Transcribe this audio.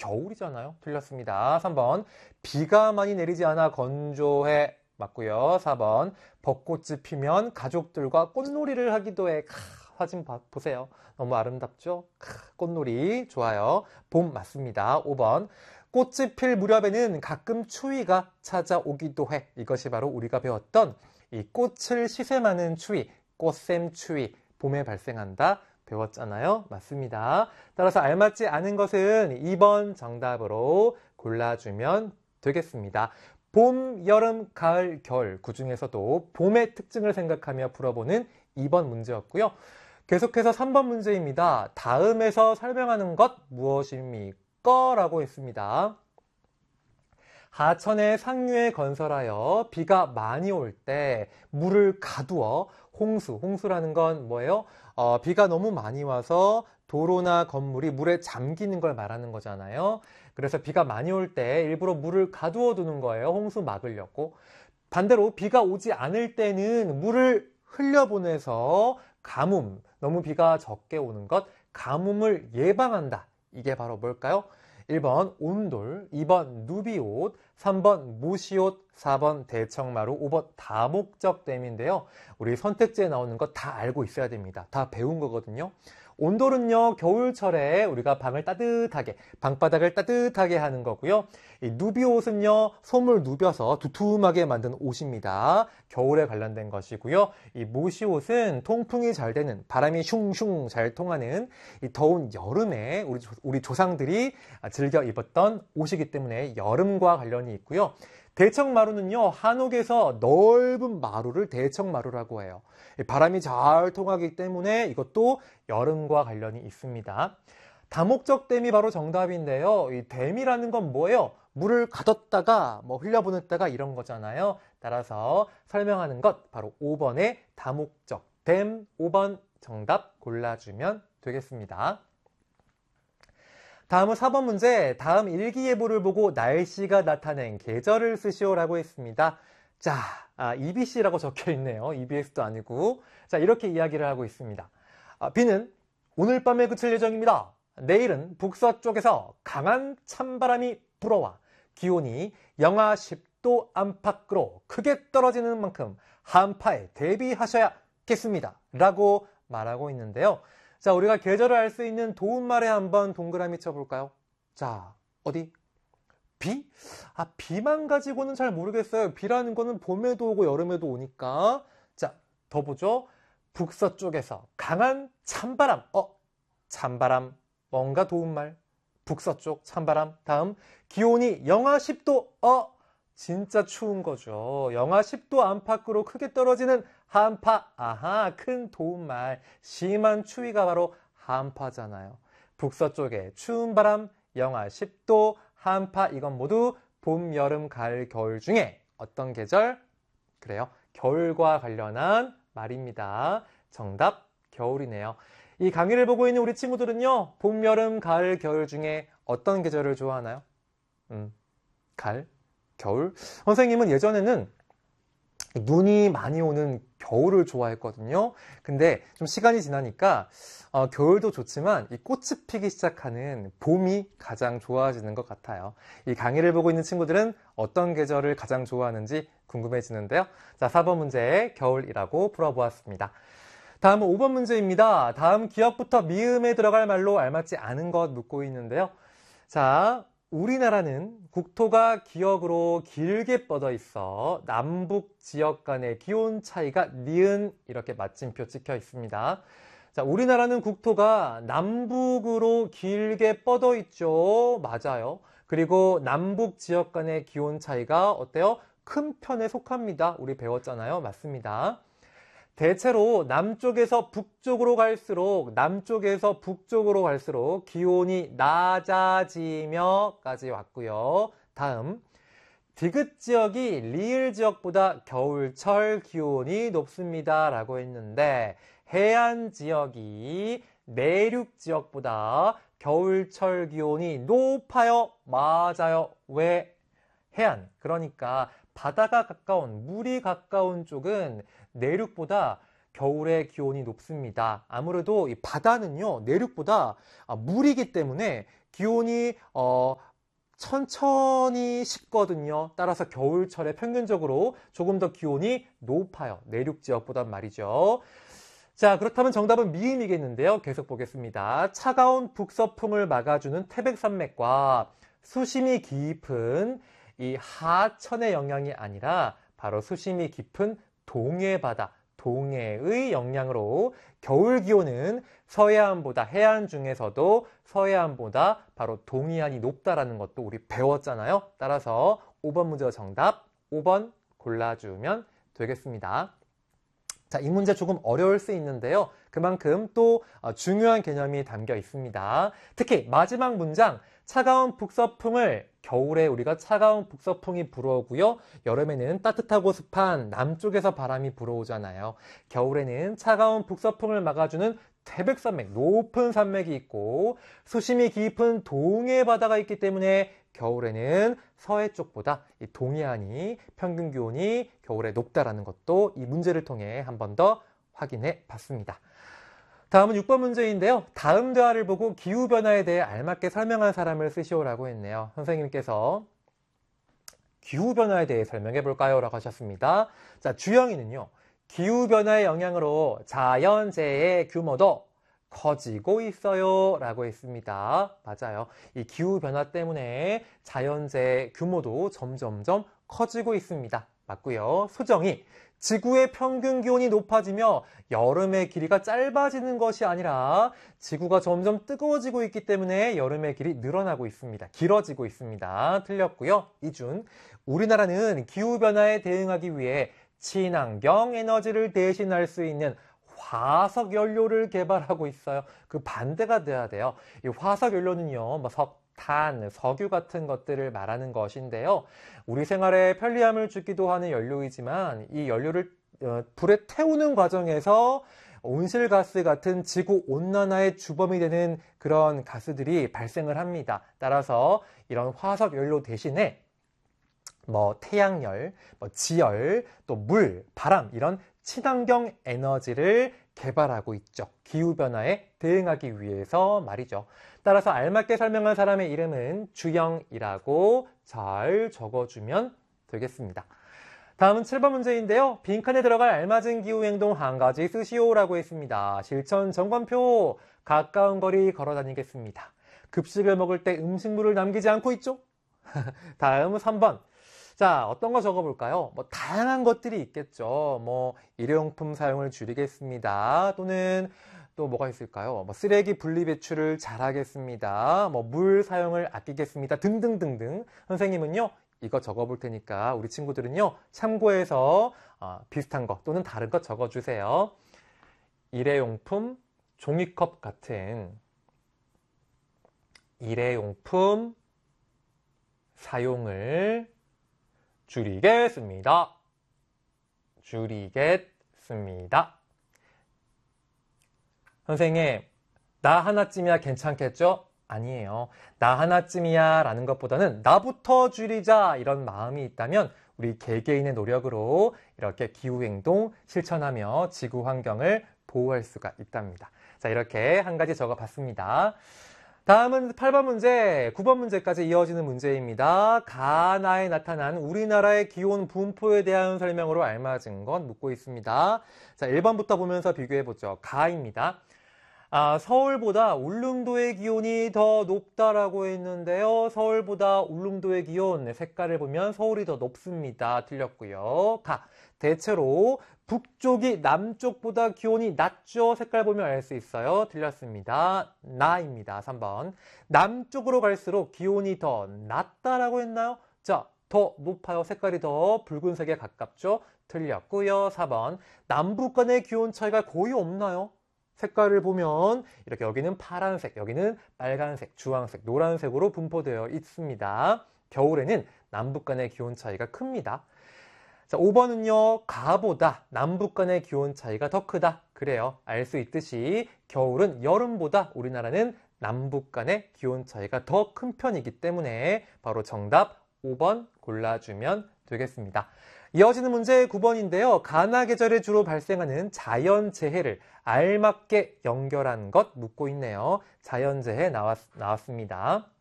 겨울이잖아요. 틀렸습니다. 3번 비가 많이 내리지 않아 건조해. 맞고요. 4번 벚꽃이 피면 가족들과 꽃놀이를 하기도 해. 사진 보세요. 너무 아름답죠? 꽃놀이 좋아요. 봄 맞습니다. 5번 꽃이 필 무렵에는 가끔 추위가 찾아오기도 해. 이것이 바로 우리가 배웠던 이 꽃을 시샘하는 추위, 꽃샘추위, 봄에 발생한다 배웠잖아요. 맞습니다. 따라서 알맞지 않은 것은 2번 정답으로 골라주면 되겠습니다. 봄, 여름, 가을, 겨울 그 중에서도 봄의 특징을 생각하며 풀어보는 2번 문제였고요. 계속해서 3번 문제입니다. 다음에서 설명하는 것 무엇입니까? 라고 했습니다. 하천에 상류에 건설하여 비가 많이 올 때 물을 가두어 홍수라는 건 뭐예요? 비가 너무 많이 와서 도로나 건물이 물에 잠기는 걸 말하는 거잖아요. 그래서 비가 많이 올 때 일부러 물을 가두어 두는 거예요. 홍수 막으려고. 반대로 비가 오지 않을 때는 물을 흘려보내서 가뭄, 너무 비가 적게 오는 것, 가뭄을 예방한다. 이게 바로 뭘까요? 1번 온돌, 2번 누비옷, 3번 모시옷, 4번 대청마루, 5번 다목적댐인데요. 우리 선택지에 나오는 거 다 알고 있어야 됩니다. 다 배운 거거든요. 온돌은요, 겨울철에 우리가 방바닥을 따뜻하게 하는 거고요. 이 누비옷은요, 솜을 누벼서 두툼하게 만든 옷입니다. 겨울에 관련된 것이고요. 이 모시옷은 통풍이 잘 되는, 바람이 슝슝 잘 통하는 이 더운 여름에 우리 조상들이 즐겨 입었던 옷이기 때문에 여름과 관련이 있고요. 대청마루는요, 한옥에서 넓은 마루를 대청마루라고 해요. 바람이 잘 통하기 때문에 이것도 여름과 관련이 있습니다. 다목적댐이 바로 정답인데요. 이 댐이라는 건 뭐예요? 물을 가뒀다가 흘려보냈다가 이런 거잖아요. 따라서 설명하는 것 바로 5번의 다목적댐. 5번 정답 골라주면 되겠습니다. 다음은 4번 문제. 다음 일기예보를 보고 날씨가 나타낸 계절을 쓰시오라고 했습니다. 자, EBC라고 적혀 있네요. EBS도 아니고. 자, 이렇게 이야기를 하고 있습니다. 비는 오늘 밤에 그칠 예정입니다. 내일은 북서쪽에서 강한 찬바람이 불어와 기온이 영하 10도 안팎으로 크게 떨어지는 만큼 한파에 대비하셔야겠습니다. 라고 말하고 있는데요. 자, 우리가 계절을 알 수 있는 도움말에 한번 동그라미 쳐볼까요? 자, 어디? 비? 비만 가지고는 잘 모르겠어요. 비라는 거는 봄에도 오고 여름에도 오니까. 자, 더 보죠. 북서쪽에서 강한 찬바람. 찬바람. 뭔가 도움말. 북서쪽 찬바람. 다음, 기온이 영하 10도. 진짜 추운 거죠. 영하 10도 안팎으로 크게 떨어지는 한파. 큰 도움말. 심한 추위가 바로 한파잖아요. 북서쪽에 추운 바람, 영하 10도, 한파. 이건 모두 봄, 여름, 가을, 겨울 중에 어떤 계절? 그래요. 겨울과 관련한 말입니다. 정답, 겨울이네요. 이 강의를 보고 있는 우리 친구들은요, 봄, 여름, 가을, 겨울 중에 어떤 계절을 좋아하나요? 가을? 겨울? 선생님은 예전에는 눈이 많이 오는 겨울을 좋아했거든요. 근데 좀 시간이 지나니까 겨울도 좋지만 이 꽃이 피기 시작하는 봄이 가장 좋아지는 것 같아요. 이 강의를 보고 있는 친구들은 어떤 계절을 가장 좋아하는지 궁금해지는데요. 자, 4번 문제 겨울이라고 풀어보았습니다. 다음은 5번 문제입니다. 다음 기억부터 미음에 들어갈 말로 알맞지 않은 것 묻고 있는데요. 자, 우리나라는 국토가 기역으로 길게 뻗어 있어 남북 지역 간의 기온 차이가 니은 이렇게 마침표 찍혀 있습니다. 자, 우리나라는 국토가 남북으로 길게 뻗어 있죠. 맞아요. 그리고 남북 지역 간의 기온 차이가 어때요? 큰 편에 속합니다. 우리 배웠잖아요. 맞습니다. 대체로 남쪽에서 북쪽으로 갈수록 기온이 낮아지며까지 왔고요. 다음, 디귿 지역이 리을 지역보다 겨울철 기온이 높습니다. 라고 했는데 해안 지역이 내륙 지역보다 겨울철 기온이 높아요. 맞아요. 왜? 해안, 그러니까 바다가 가까운, 물이 가까운 쪽은 내륙보다 겨울에 기온이 높습니다. 아무래도 이 바다는요, 내륙보다 물이기 때문에 기온이 천천히 식거든요. 따라서 겨울철에 평균적으로 조금 더 기온이 높아요. 내륙 지역보단 말이죠. 자, 그렇다면 정답은 미음이겠는데요. 계속 보겠습니다. 차가운 북서풍을 막아주는 태백산맥과 수심이 깊은 이 하천의 영향이 아니라 바로 수심이 깊은 동해바다, 동해의 영향으로 겨울 기온은 서해안보다, 해안 중에서도 서해안보다 바로 동해안이 높다라는 것도 우리 배웠잖아요. 따라서 5번 문제 정답 5번 골라주면 되겠습니다. 자, 이 문제 조금 어려울 수 있는데요. 그만큼 또 중요한 개념이 담겨 있습니다. 특히 마지막 문장, 차가운 북서풍을 겨울에 우리가 차가운 북서풍이 불어오고요. 여름에는 따뜻하고 습한 남쪽에서 바람이 불어오잖아요. 겨울에는 차가운 북서풍을 막아주는 태백산맥, 높은 산맥이 있고 수심이 깊은 동해바다가 있기 때문에 겨울에는 서해 쪽보다 이 동해안이 평균 기온이 겨울에 높다라는 것도 이 문제를 통해 한 번 더 확인해 봤습니다. 다음은 6번 문제인데요. 다음 대화를 보고 기후변화에 대해 알맞게 설명한 사람을 쓰시오라고 했네요. 선생님께서 기후변화에 대해 설명해 볼까요? 라고 하셨습니다. 자, 주영이는요. 기후변화의 영향으로 자연재해의 규모도 커지고 있어요 라고 했습니다. 맞아요. 이 기후변화 때문에 자연재해 규모도 점점점 커지고 있습니다. 맞고요. 소정이 지구의 평균 기온이 높아지며 여름의 길이가 짧아지는 것이 아니라 지구가 점점 뜨거워지고 있기 때문에 여름의 길이 늘어나고 있습니다. 길어지고 있습니다. 틀렸고요. 이준, 우리나라는 기후변화에 대응하기 위해 친환경 에너지를 대신할 수 있는 화석 연료를 개발하고 있어요. 그 반대가 돼야 돼요. 이 화석 연료는요, 뭐 석탄, 석유 같은 것들을 말하는 것인데요. 우리 생활에 편리함을 주기도 하는 연료이지만 이 연료를 불에 태우는 과정에서 온실가스 같은 지구 온난화의 주범이 되는 그런 가스들이 발생을 합니다. 따라서 이런 화석 연료 대신에 뭐 태양열, 뭐 지열, 또 물, 바람 이런 친환경 에너지를 개발하고 있죠. 기후변화에 대응하기 위해서 말이죠. 따라서 알맞게 설명한 사람의 이름은 주영이라고 잘 적어주면 되겠습니다. 다음은 7번 문제인데요. 빈칸에 들어갈 알맞은 기후행동 한 가지 쓰시오라고 했습니다. 실천 점검표, 가까운 거리 걸어 다니겠습니다. 급식을 먹을 때 음식물을 남기지 않고 있죠? 다음 3번. 자, 어떤 거 적어볼까요? 뭐 다양한 것들이 있겠죠. 뭐 일회용품 사용을 줄이겠습니다. 또는 또 뭐가 있을까요? 뭐 쓰레기 분리 배출을 잘하겠습니다. 뭐 물 사용을 아끼겠습니다. 등등등등. 선생님은요, 이거 적어볼 테니까 우리 친구들은요, 참고해서 비슷한 거 또는 다른 거 적어주세요. 일회용품, 종이컵 같은 일회용품 사용을 줄이겠습니다. 줄이겠습니다. 선생님, 나 하나쯤이야 괜찮겠죠? 아니에요. 나 하나쯤이야 라는 것보다는 나부터 줄이자 이런 마음이 있다면 우리 개개인의 노력으로 이렇게 기후행동 실천하며 지구 환경을 보호할 수가 있답니다. 자, 이렇게 한 가지 적어봤습니다. 다음은 8번 문제, 9번 문제까지 이어지는 문제입니다. 가나에 나타난 우리나라의 기온 분포에 대한 설명으로 알맞은 것 묻고 있습니다. 자, 1번부터 보면서 비교해보죠. 가입니다. 서울보다 울릉도의 기온이 더 높다라고 했는데요. 서울보다 울릉도의 기온, 색깔을 보면 서울이 더 높습니다. 틀렸고요. 가, 대체로 북쪽이 남쪽보다 기온이 낮죠. 색깔 보면 알 수 있어요. 틀렸습니다. 나입니다. 3번. 남쪽으로 갈수록 기온이 더 낮다라고 했나요? 자, 더 높아요. 색깔이 더 붉은색에 가깝죠. 틀렸고요. 4번. 남북 간의 기온 차이가 거의 없나요? 색깔을 보면 이렇게 여기는 파란색, 여기는 빨간색, 주황색, 노란색으로 분포되어 있습니다. 겨울에는 남북 간의 기온 차이가 큽니다. 자, 5번은요. 가보다 남북 간의 기온 차이가 더 크다. 그래요. 알 수 있듯이 겨울은 여름보다 우리나라는 남북 간의 기온 차이가 더 큰 편이기 때문에 바로 정답 5번 골라주면 되겠습니다. 이어지는 문제 9번인데요. 가나 계절에 주로 발생하는 자연재해를 알맞게 연결한 것 묻고 있네요. 자연재해 나왔습니다.